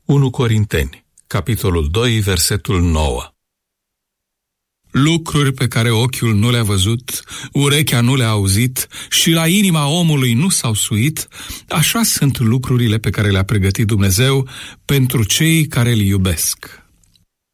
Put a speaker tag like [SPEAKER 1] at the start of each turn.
[SPEAKER 1] 1 Corinteni, capitolul 2, versetul 9.
[SPEAKER 2] Lucruri pe care ochiul nu le-a văzut, urechea nu le-a auzit și la inima omului nu s-au suit, așa sunt lucrurile pe care le-a pregătit Dumnezeu pentru cei care îl iubesc.